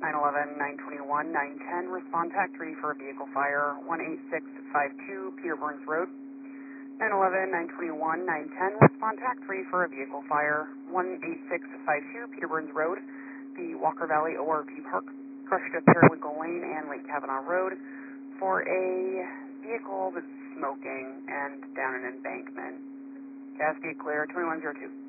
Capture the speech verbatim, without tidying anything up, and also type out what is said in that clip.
nine eleven, nine twenty-one, nine ten, respond tac three for a vehicle fire, one eight six five two Peter Burns Road. nine eleven, nine twenty-one, nine ten, respond tac three for a vehicle fire, one eight six five two Peter Burns Road. The Walker Valley O R V Park crushed up Periwinkle Lane and Lake Kavanaugh Road for a vehicle that's smoking and down an embankment. Gas gate clear, twenty-one oh two.